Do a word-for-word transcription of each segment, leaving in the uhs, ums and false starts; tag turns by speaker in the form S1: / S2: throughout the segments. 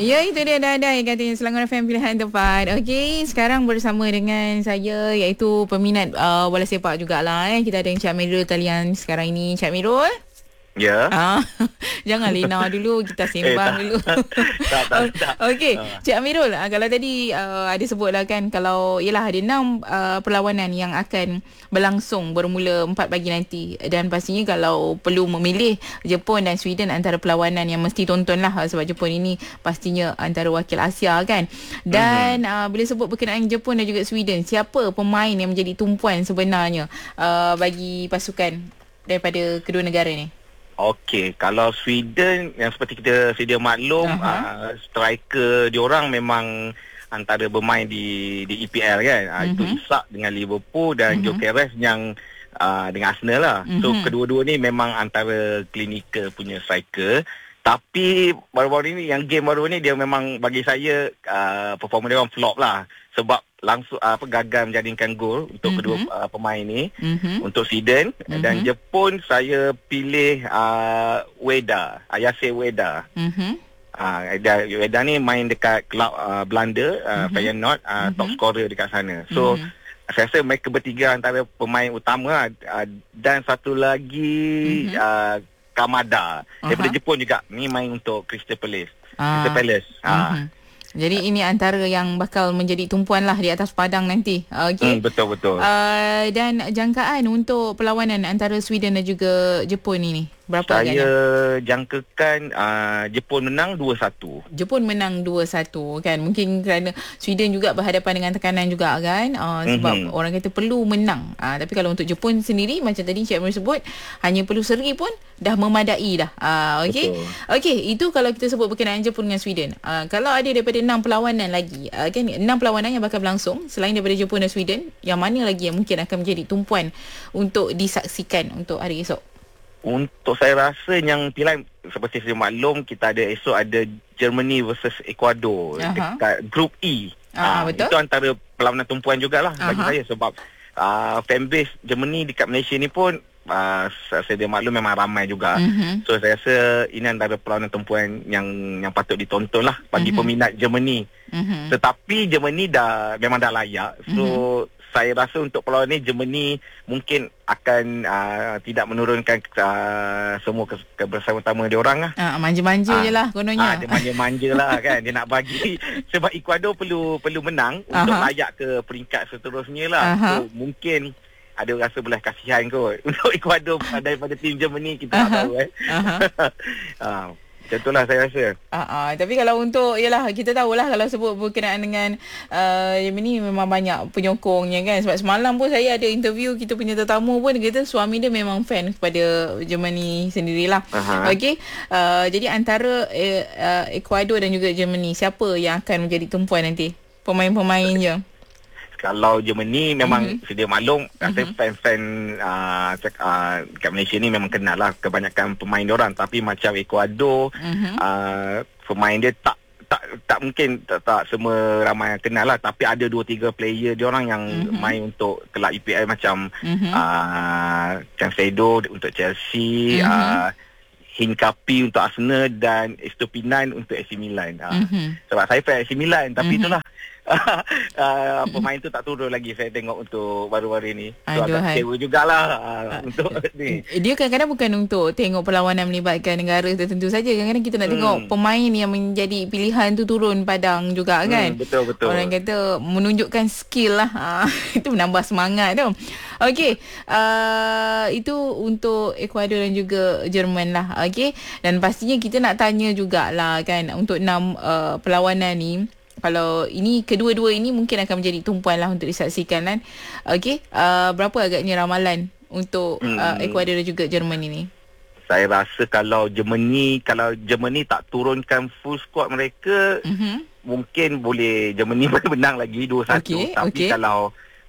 S1: Ya, itu dia dah-dah yang katanya Selangor F M pilihan tepat. Okey, sekarang bersama dengan saya iaitu peminat uh, bola sepak jugalah eh. Kita ada Encik Amirul talian sekarang ini. Encik Amirul.
S2: Ya.
S1: Ah, jangan lena dulu, kita sembang
S2: eh,
S1: dulu.
S2: tak, tak, tak.
S1: Okey,
S2: Uh.
S1: Cik Amirul, uh, kalau tadi uh, ada sebutlah kan kalau ialah ada enam uh, perlawanan yang akan berlangsung bermula empat pagi nanti, dan pastinya kalau perlu memilih Jepun dan Sweden antara perlawanan yang mesti tontonlah sebab Jepun ini pastinya antara wakil Asia kan. Dan mm-hmm. uh, bila sebut berkenaan Jepun dan juga Sweden, siapa pemain yang menjadi tumpuan sebenarnya uh, bagi pasukan daripada kedua negara ni?
S2: Okey, kalau Sweden yang seperti kita sedia maklum, uh-huh. uh, striker diorang memang antara bermain di di E P L kan. Uh, uh-huh. Itu Isak dengan Liverpool dan uh-huh. Gyökeres yang uh, dengan Arsenal lah. Uh-huh. So kedua-dua ni memang antara klinikal punya striker. Tapi baru-baru ni yang game baru ni dia memang bagi saya uh, performa dia orang flop lah, sebab langsung uh, apa gagal menjadikan gol untuk mm-hmm. kedua uh, pemain ni mm-hmm. untuk Sweden. Mm-hmm. Dan Jepun saya pilih uh, Ueda, Ayase Ueda. Mm-hmm. Uh, Ueda ni main dekat klub uh, Belanda, uh, mm-hmm. Feyenoord, uh, mm-hmm. top scorer dekat sana. So mm-hmm. saya rasa mereka bertiga antara pemain utama, uh, dan satu lagi mm-hmm. uh, Kamada daripada uh-huh. Jepun juga, ni main untuk Crystal Palace. uh. Crystal Palace. Uh-huh. uh.
S1: Jadi ini antara yang bakal menjadi tumpuan lah di atas padang nanti. Okey.
S2: Hmm, betul betul.
S1: Uh, dan jangkaan untuk perlawanan antara Sweden dan juga Jepun ini berapa
S2: Saya
S1: agaknya?
S2: jangkakan uh, Jepun menang dua satu.
S1: Jepun menang dua satu kan. Mungkin kerana Sweden juga berhadapan dengan tekanan juga kan. Uh, sebab mm-hmm. orang kata perlu menang. Uh, tapi kalau untuk Jepun sendiri, macam tadi Cik Amir sebut, hanya perlu seri pun dah memadai dah. Uh, Okey. Okey, itu kalau kita sebut berkenaan Jepun dengan Sweden. Uh, kalau ada daripada enam perlawanan lagi, uh, kan enam perlawanan yang bakal berlangsung selain daripada Jepun dan Sweden, yang mana lagi yang mungkin akan menjadi tumpuan untuk disaksikan untuk hari esok?
S2: Untuk saya rasa yang pilihan seperti saya maklum, kita ada esok ada Germany versus Ecuador uh-huh. dekat Group E.
S1: Uh,
S2: uh,
S1: betul.
S2: Itu antara perlawanan tumpuan jugalah uh-huh. bagi saya, sebab uh, fanbase Germany dekat Malaysia ni pun uh, saya dia maklum memang ramai juga. Uh-huh. So saya rasa ini antara perlawanan tumpuan yang yang patut ditonton lah bagi uh-huh. peminat Germany. Uh-huh. Tetapi Germany dah memang dah layak. So uh-huh. saya rasa untuk perlawanan ni Germany mungkin akan uh, tidak menurunkan uh, semua kebersamaan dia orang lah.
S1: Ah, manja-manja uh, je lah kononnya.
S2: Ah, dia manja-manja lah kan. Dia nak bagi sebab Ecuador perlu perlu menang uh-huh. untuk layak ke peringkat seterusnya lah. Uh-huh. So mungkin ada rasa belas kasihan kot untuk Ecuador daripada tim Germany, kita uh-huh. tak tahu eh. Uh-huh. uh, Itulah saya rasa.
S1: Uh, uh, tapi kalau untuk, yalah, kita tahulah kalau sebut berkenaan dengan uh, Germany memang banyak penyokongnya kan. Sebab semalam pun saya ada interview kita punya tetamu pun, dia kata suami dia memang fan kepada Germany sendirilah. Uh-huh. Okey. Uh, jadi antara uh, uh, Ecuador dan juga Germany, siapa yang akan menjadi tumpuan nanti? Pemain-pemainnya?
S2: Kalau Germany memang mm-hmm. sedia maklum, mm-hmm. saya fan-fan uh, uh, kat Malaysia ni memang kenal lah kebanyakan pemain diorang. Tapi macam Ecuador, mm-hmm. uh, pemain dia tak tak tak mungkin tak, tak semua ramai yang kenal lah. Tapi ada dua tiga player diorang yang mm-hmm. main untuk kelab E P L macam mm-hmm. uh, Cancedo untuk Chelsea, mm-hmm. uh, Hincapi untuk Arsenal dan Estupinan untuk A C Milan. Uh, mm-hmm. Sebab saya fan A C Milan, tapi mm-hmm. itulah uh, pemain tu tak turun lagi saya tengok untuk baru-baru ni. So
S1: Aduh,
S2: agak kecewa jugalah uh, uh, untuk ni.
S1: Dia kadang-kadang bukan untuk tengok perlawanan melibatkan negara tertentu saja. Kadang-kadang kita nak hmm. tengok pemain yang menjadi pilihan tu turun padang juga kan.
S2: Hmm, betul betul.
S1: Orang kata menunjukkan skill lah. Uh, itu menambah semangat tu. Okey, uh, itu untuk Ecuador dan juga Jerman lah. Okey, dan pastinya kita nak tanya jugalah kan untuk enam uh, perlawanan ni. Kalau ini kedua-dua ini mungkin akan menjadi tumpuan lah untuk disaksikan kan. Okey, uh, berapa agaknya ramalan untuk uh, Ecuador dan juga Jerman ini?
S2: Saya rasa kalau Germany kalau Germany tak turunkan full squad mereka, mm-hmm. mungkin boleh Germany boleh menang lagi dua satu. Okay, tapi okay. kalau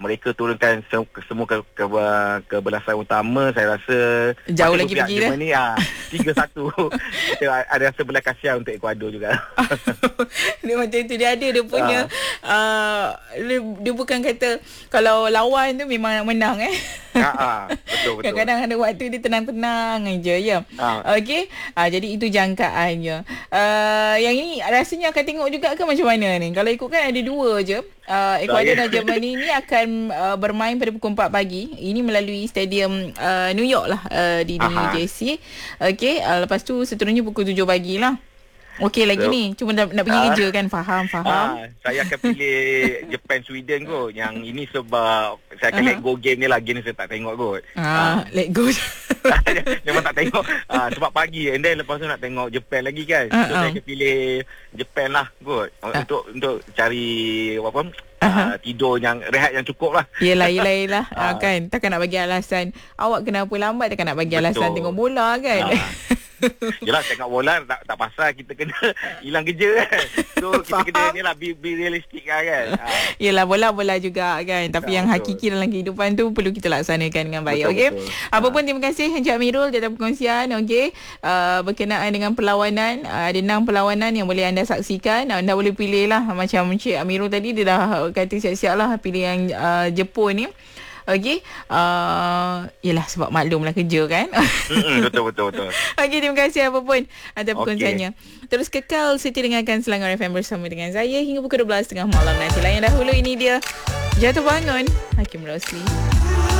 S2: mereka turunkan se- semua ke, ke, ke belasan utama, saya rasa
S1: jauh lagi pergi dah.
S2: Germany ah tiga satu. Kita ada rasa belas kasihan untuk Ecuador juga.
S1: Dia macam tu, dia ada dia punya uh, dia, dia bukan kata kalau lawan tu memang nak menang eh.
S2: Ha, betul betul.
S1: Kadang-kadang ada waktu dia tenang-tenang aja ya. Ha. Okey. Uh, jadi itu jangkaannya. Uh, yang ini rasanya akan tengok juga ke macam mana ni? Kalau ikutkan ada dua je. Uh, Ecuador dan Germany ni akan uh, bermain pada pukul empat pagi. Ini melalui stadium uh, New York lah, uh, di New Jersey. Okey, uh, lepas tu seterusnya pukul tujuh pagi lah. Okey lagi so, ni cuma nak, nak pergi uh, kerja kan. Faham faham. Uh,
S2: saya akan pilih Japan Sweden kot. Yang ini sebab saya akan uh-huh. let go game ni lah. Game ni saya tak tengok kot.
S1: uh, uh. Let go.
S2: Memang tak tengok uh, sebab pagi. And then lepas tu nak tengok Japan lagi kan. uh, So uh. saya akan pilih Japan lah kot. uh. Untuk untuk cari apa uh-huh. uh, tidur yang rehat yang cukup lah.
S1: Yelah yelah yelah. uh. uh, kan takkan nak bagi alasan awak kenapa lambat. Takkan nak bagi Betul. alasan tengok bola kan. uh.
S2: Yelah tengok bola tak, tak pasal kita kena hilang kerja kan. So kita kena ni lah be, be realistic lah kan. Ha.
S1: Yelah bola-bola juga kan. Tapi ya, yang betul. hakiki dalam kehidupan tu perlu kita laksanakan dengan baik. Okey. Apa pun terima kasih Encik Amirul di atas perkongsian. Okey. Uh, berkenaan dengan perlawanan. Uh, ada enam perlawanan yang boleh anda saksikan. Uh, anda boleh pilih lah. Macam Encik Amirul tadi dia dah kata siap-siap lah pilih yang uh, Jepun ni. Okey. Uh, yelah sebab maklumlah kerja kan.
S2: Mm-mm, betul betul betul.
S1: Okey, terima kasih apa pun atas perkongsiannya. Okay. Terus kekal setia dengarkan Selangor F M bersama dengan saya hingga pukul dua belas tiga puluh malam nanti. Layan dahulu ini dia Jatuh Bangun Hakim Rosli.